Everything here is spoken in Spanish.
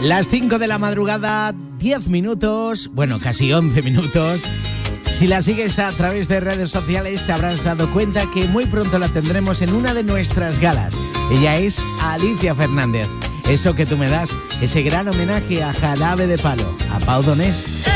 Las 5 de la madrugada, 10 minutos, bueno, casi 11 minutos. Si la sigues a través de redes sociales te habrás dado cuenta que muy pronto la tendremos en una de nuestras galas. Ella es Alicia Fernández. Eso que tú me das, ese gran homenaje a Jarabe de Palo, a Pau Donés.